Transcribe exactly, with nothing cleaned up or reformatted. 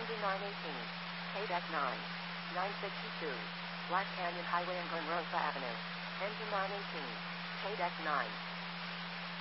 Engine nine eighteen. K deck nine. nine sixty-two. Black Canyon Highway and Glenrosa Avenue. Engine nine eighteen. K deck nine.